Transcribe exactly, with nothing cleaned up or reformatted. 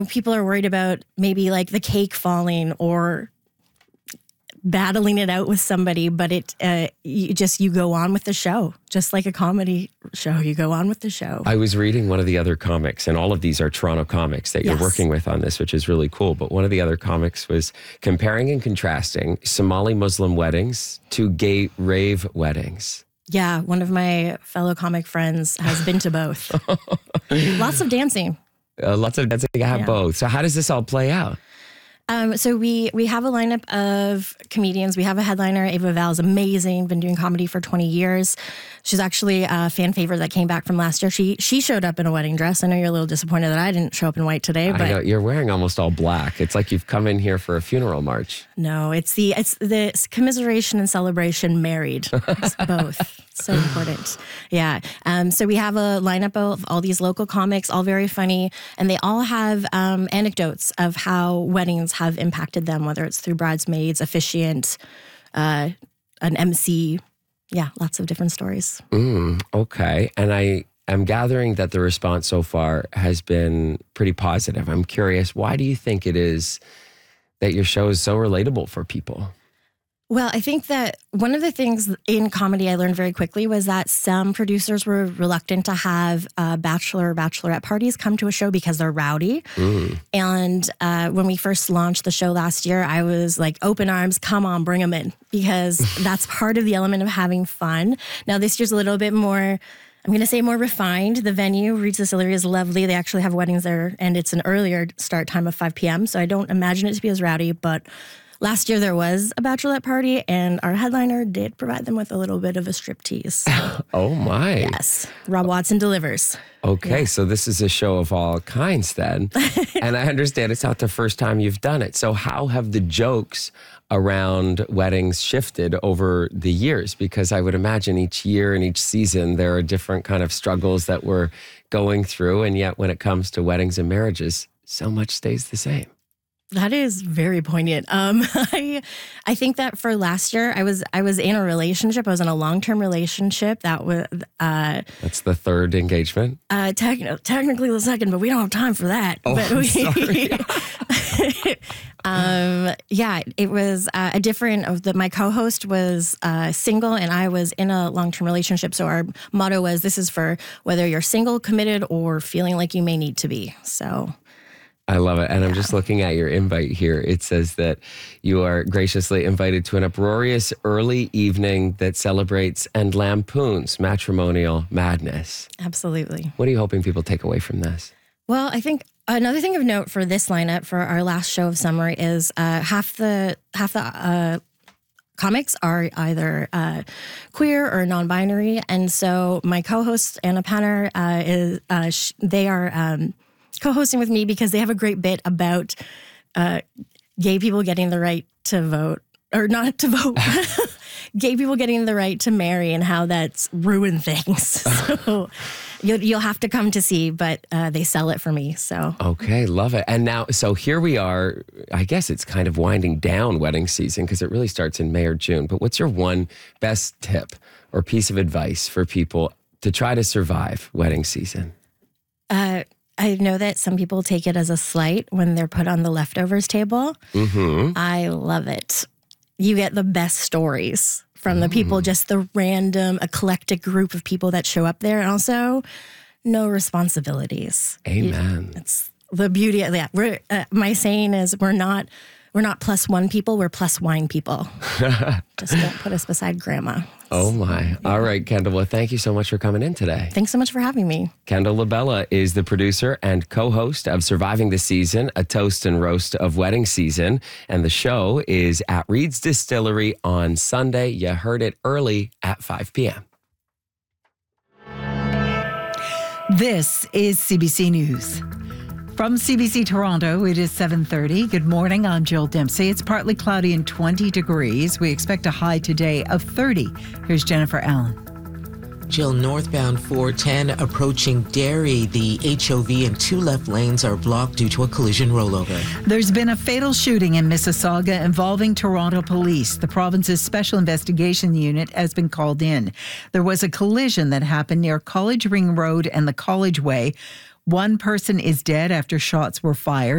People are worried about maybe like the cake falling or battling it out with somebody, but it uh, you just you go on with the show, just like a comedy show. You go on with the show. I was reading one of the other comics, and all of these are Toronto comics that you're Yes. working with on this, which is really cool. But one of the other comics was comparing and contrasting Somali Muslim weddings to gay rave weddings. Yeah, one of my fellow comic friends has been to both. Lots of dancing. Uh, lots of dancing. I have Yeah. both. So how does this all play out? Um, so we we have a lineup of comedians. We have a headliner. Ava Val's amazing. Been doing comedy for twenty years. She's actually a fan favorite that came back from last year. She she showed up in a wedding dress. I know you're a little disappointed that I didn't show up in white today, but I know you're wearing almost all black. It's like you've come in here for a funeral march. no, it's the it's the commiseration and celebration married. It's both. So important. Yeah. Um, so we have a lineup of all these local comics, all very funny, and they all have um, anecdotes of how weddings have impacted them, whether it's through bridesmaids, officiant, uh, an M C. Yeah, lots of different stories. Mm, okay. And I am gathering that the response so far has been pretty positive. I'm curious, why do you think it is that your show is so relatable for people? Well, I think that one of the things in comedy I learned very quickly was that some producers were reluctant to have uh, bachelor or bachelorette parties come to a show because they're rowdy. Mm. And uh, when we first launched the show last year, I was like, open arms, come on, bring them in, because that's part of the element of having fun. Now, this year's a little bit more, I'm going to say more refined. The venue, Reed's Distillery, is lovely. They actually have weddings there, and it's an earlier start time of five p.m., so I don't imagine it to be as rowdy, but last year there was a bachelorette party, and our headliner did provide them with a little bit of a striptease. So, Oh, my. yes, Rob Watson delivers. Okay, so this is a show of all kinds then. And I understand it's not the first time you've done it. So how have the jokes around weddings shifted over the years? Because I would imagine each year and each season there are different kind of struggles that we're going through. And yet when it comes to weddings and marriages, so much stays the same. That is very poignant. Um, I, I think that for last year, I was I was in a relationship. I was in a long term relationship that was uh, That's the third engagement. uh, tec- technically the second, but we don't have time for that. Oh, but I'm we, sorry. um, yeah, it was uh, a different. Of the my co-host was uh, single, and I was in a long term relationship. So our motto was, "This is for whether you're single, committed, or feeling like you may need to be." So. I love it. And I'm just looking at your invite here. It says that you are graciously invited to an uproarious early evening that celebrates and lampoons matrimonial madness. Absolutely. What are you hoping people take away from this? Well, I think another thing of note for this lineup for our last show of summer is uh, half the half the uh, comics are either uh, queer or non-binary, and so my co-host Anna Penner uh, is uh, sh- they are. Um, co-hosting with me because they have a great bit about uh, gay people getting the right to vote, or not to vote, gay people getting the right to marry and how that's ruined things. So you'll, you'll have to come to see, but uh, they sell it for me. So Okay, love it. And now, so here we are. I guess it's kind of winding down wedding season because it really starts in May or June. But what's your one best tip or piece of advice for people to try to survive wedding season? uh, I know that some people take it as a slight when they're put on the leftovers table. Mm-hmm. I love it. You get the best stories from the people, just the random, eclectic group of people that show up there. And also, no responsibilities. Amen. It's the beauty of that. We're, uh, my saying is we're not we're not plus one people, we're plus wine people. Just don't put us beside grandma. Oh my. All right, Kendall. Well, thank you so much for coming in today. Thanks so much for having me. Kendall LaBella is the producer and co-host of Surviving the Season, a toast and roast of wedding season. And the show is at Reed's Distillery on Sunday. You heard it early at five p.m. This is C B C News. From C B C Toronto, it is seven thirty. Good morning, I'm Jill Dempsey. It's partly cloudy and twenty degrees. We expect a high today of thirty. Here's Jennifer Allen. Jill, northbound four ten approaching Derry. The H O V and two left lanes are blocked due to a collision rollover. There's been a fatal shooting in Mississauga involving Toronto police. The province's Special Investigation Unit has been called in. There was a collision that happened near College Ring Road and the College Way. One person is dead after shots were fired.